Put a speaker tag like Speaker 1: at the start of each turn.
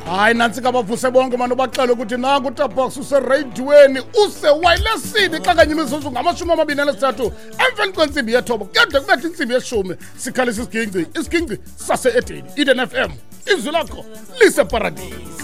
Speaker 1: Hayi nansi kabavuse bonke manje baxela ukuthi nangu uTabox useradiweni usewayelesini xa kanye imizuzu ngama-23 emveni kwensimbi yethoba kuyade kubetha insimbi yeshumi sikhalisa isigingci sase-Edeni Eden FM izwi lakho liseparadise.